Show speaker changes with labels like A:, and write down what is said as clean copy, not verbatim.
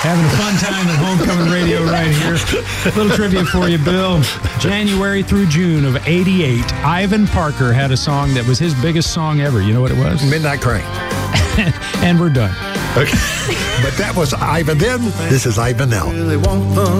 A: Having a fun time at Homecoming Radio right here. A little trivia for you, Bill. January through June of '88, Ivan Parker had a song that was his biggest song ever. You know what it was?
B: Midnight Crane.
A: And we're done.
B: Okay. But that was Ivan then. This is Ivan now.